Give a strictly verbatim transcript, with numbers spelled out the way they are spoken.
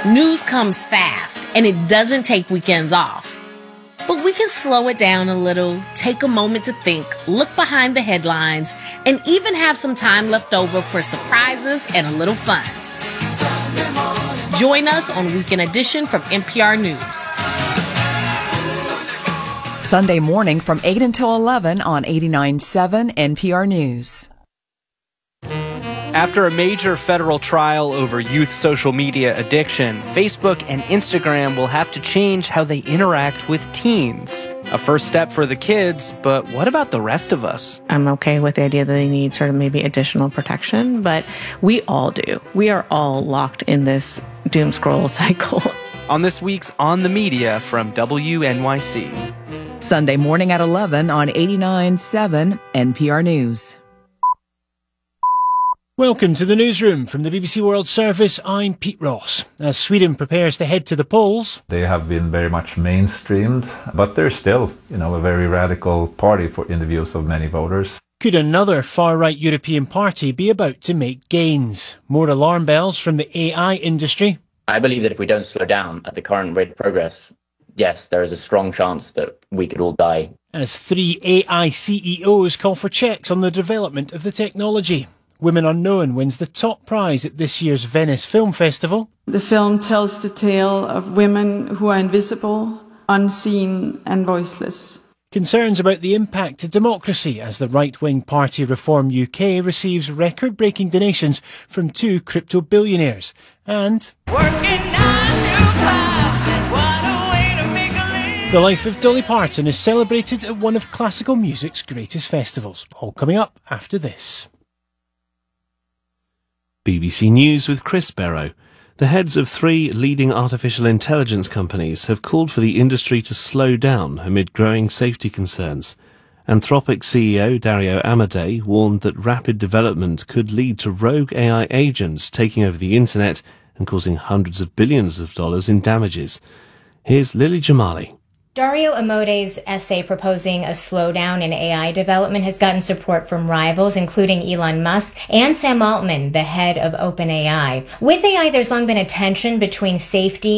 News comes fast, and it doesn't take weekends off. But we can slow it down a little, take a moment to think, look behind the headlines, and even have some time left over for surprises and a little fun. Join us on Weekend Edition from N P R News. Sunday morning from eight until eleven on eighty-nine point seven N P R News. After a major federal trial over youth social media addiction, Facebook and Instagram will have to change how they interact with teens. A first step for the kids, but what about the rest of us? I'm okay with the idea that they need sort of maybe additional protection, but we all do. We are all locked in this doom scroll cycle. On this week's On the Media from W N Y C. Sunday morning at eleven on eighty-nine point seven N P R News. Welcome to the newsroom from the B B C World Service. I'm Pete Ross. As Sweden prepares to head to the polls, they have been very much mainstreamed, but they're still, you know, a very radical party for in the views of many voters. Could another far-right European party be about to make gains? More alarm bells from the A I industry. I believe that if we don't slow down at the current rate of progress, yes, there is a strong chance that we could all die. As three A I C E Os call for checks on the development of the technology. Women Unknown wins the top prize at this year's Venice Film Festival. The film tells the tale of women who are invisible, unseen and voiceless. Concerns about the impact to democracy as the right-wing party Reform U K receives record-breaking donations from two crypto billionaires. And Working nine to five, what a way to make a living. The life of Dolly Parton is celebrated at one of classical music's greatest festivals. All coming up after this. B B C News with Chris Barrow. The heads of three leading artificial intelligence companies have called for the industry to slow down amid growing safety concerns. Anthropic C E O Dario Amodei warned that rapid development could lead to rogue A I agents taking over the internet and causing hundreds of billions of dollars in damages. Here's Lily Jamali. Dario Amodei's essay proposing a slowdown in A I development has gotten support from rivals, including Elon Musk and Sam Altman, the head of OpenAI. With A I, there's long been a tension between safety